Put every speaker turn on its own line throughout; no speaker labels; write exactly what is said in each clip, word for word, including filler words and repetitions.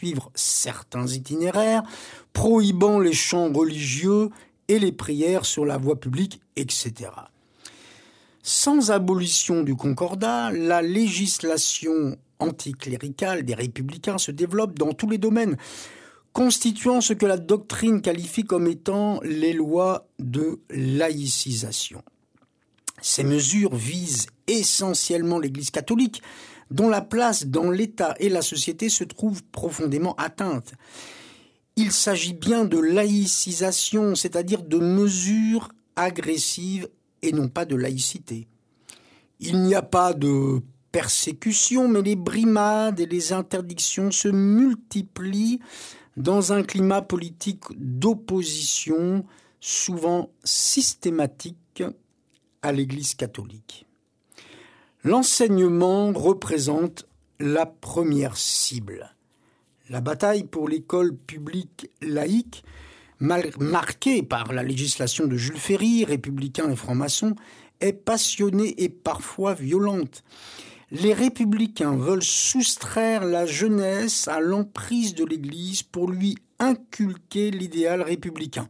suivre certains itinéraires, prohibant les chants religieux et les prières sur la voie publique, et cetera. Sans abolition du concordat, la législation anticléricale des républicains se développe dans tous les domaines, constituant ce que la doctrine qualifie comme étant les lois de laïcisation. Ces mesures visent essentiellement l'Église catholique, dont la place dans l'État et la société se trouve profondément atteinte. Il s'agit bien de laïcisation, c'est-à-dire de mesures agressives et non pas de laïcité. Il n'y a pas de persécution, mais les brimades et les interdictions se multiplient dans un climat politique d'opposition souvent systématique à l'Église catholique. L'enseignement représente la première cible. La bataille pour l'école publique laïque, mal marquée par la législation de Jules Ferry, républicain et franc-maçon, est passionnée et parfois violente. Les républicains veulent soustraire la jeunesse à l'emprise de l'Église pour lui inculquer l'idéal républicain.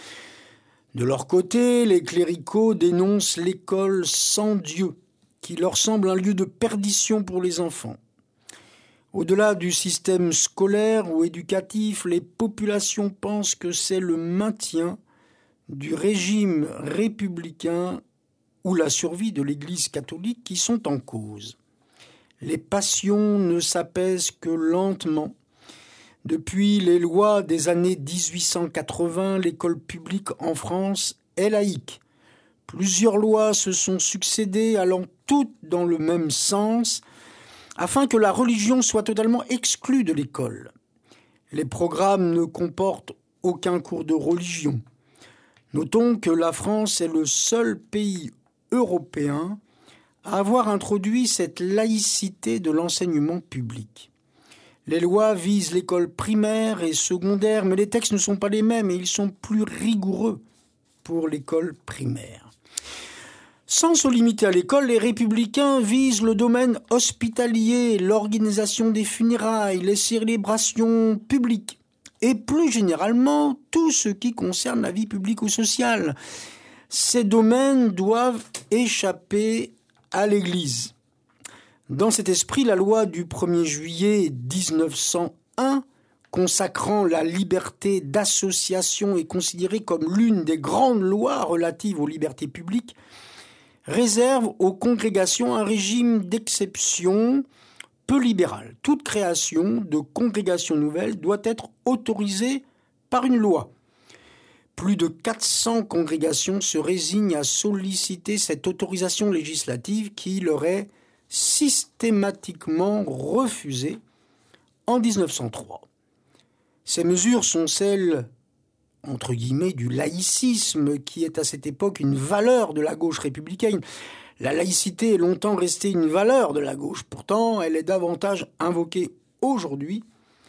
De leur côté, les cléricaux dénoncent l'école sans Dieu, qui leur semble un lieu de perdition pour les enfants. Au-delà du système scolaire ou éducatif, les populations pensent que c'est le maintien du régime républicain ou la survie de l'Église catholique qui sont en cause. Les passions ne s'apaisent que lentement. Depuis les lois des années dix-huit cent quatre-vingts, l'école publique en France est laïque. Plusieurs lois se sont succédées allant toutes dans le même sens, afin que la religion soit totalement exclue de l'école. Les programmes ne comportent aucun cours de religion. Notons que la France est le seul pays européen à avoir introduit cette laïcité de l'enseignement public. Les lois visent l'école primaire et secondaire, mais les textes ne sont pas les mêmes et ils sont plus rigoureux pour l'école primaire. Sans se limiter à l'école, les républicains visent le domaine hospitalier, l'organisation des funérailles, les célébrations publiques et plus généralement tout ce qui concerne la vie publique ou sociale. Ces domaines doivent échapper à l'Église. Dans cet esprit, la loi du premier juillet dix-neuf cent un, consacrant la liberté d'association, est considérée comme l'une des grandes lois relatives aux libertés publiques, réserve aux congrégations un régime d'exception peu libéral. Toute création de congrégation nouvelle doit être autorisée par une loi. Plus de quatre cents congrégations se résignent à solliciter cette autorisation législative qui leur est systématiquement refusée en dix-neuf cent trois. Ces mesures sont celles, entre guillemets, du laïcisme, qui est à cette époque une valeur de la gauche républicaine. La laïcité est longtemps restée une valeur de la gauche. Pourtant, elle est davantage invoquée aujourd'hui,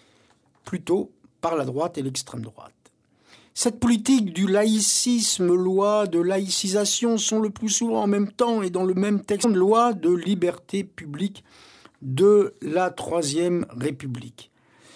plutôt par la droite et l'extrême droite. Cette politique du laïcisme, loi de laïcisation, sont le plus souvent en même temps et dans le même texte de loi de liberté publique de la Troisième République.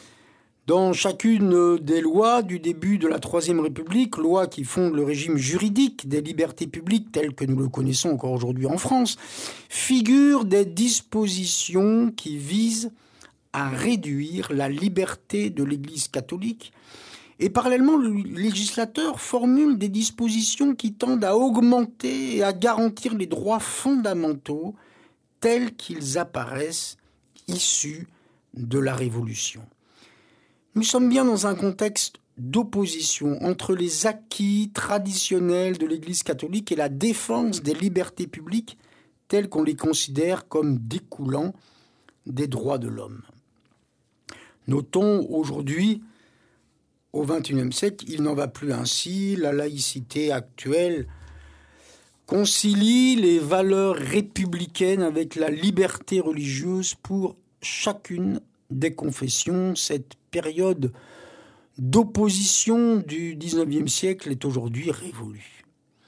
Dans chacune des lois du début de la Troisième République, lois qui fondent le régime juridique des libertés publiques tel que nous le connaissons encore aujourd'hui en France, figurent des dispositions qui visent à réduire la liberté de l'Église catholique. Et parallèlement, le législateur formule des dispositions qui tendent à augmenter et à garantir les droits fondamentaux tels qu'ils apparaissent issus de la Révolution. Nous sommes bien dans un contexte d'opposition entre les acquis traditionnels de l'Église catholique et la défense des libertés publiques telles qu'on les considère comme découlant des droits de l'homme. Notons aujourd'hui, au vingt et unième siècle, il n'en va plus ainsi. La laïcité actuelle concilie les valeurs républicaines avec la liberté religieuse pour chacune des confessions. Cette période d'opposition du dix-neuvième siècle est aujourd'hui révolue.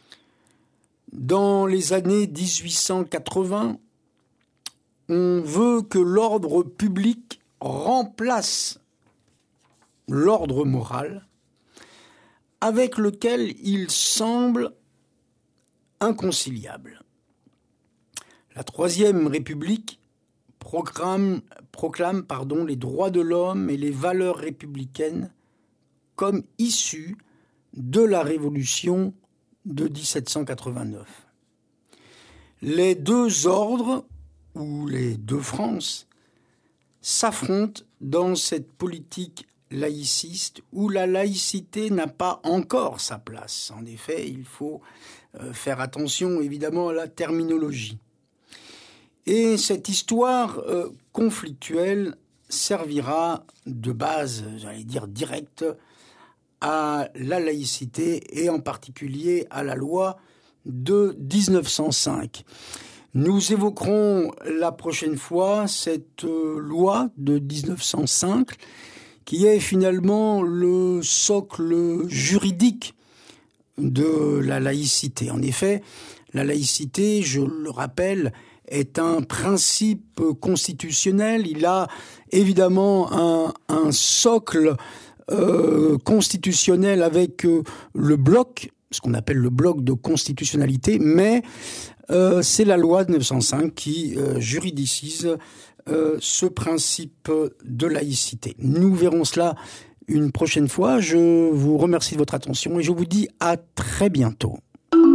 Dans les années dix-huit cent quatre-vingts, on veut que l'ordre public remplace l'ordre moral, avec lequel il semble inconciliable. La Troisième République proclame, proclame pardon, les droits de l'homme et les valeurs républicaines comme issus de la Révolution de dix-sept cent quatre-vingt-neuf. Les deux ordres, ou les deux France, s'affrontent dans cette politique laïciste où la laïcité n'a pas encore sa place. En effet, il faut faire attention évidemment à la terminologie. Et cette histoire euh, conflictuelle servira de base, j'allais dire directe, à la laïcité et en particulier à la loi de dix-neuf cent cinq. Nous évoquerons la prochaine fois cette euh, loi de dix-neuf cent cinq qui est finalement le socle juridique de la laïcité. En effet, la laïcité, je le rappelle, est un principe constitutionnel. Il a évidemment un, un socle euh, constitutionnel avec euh, le bloc, ce qu'on appelle le bloc de constitutionnalité, mais euh, c'est la loi de mille neuf cent cinq qui euh, juridicise euh, ce principe de laïcité. Nous verrons cela une prochaine fois. Je vous remercie de votre attention et je vous dis à très bientôt.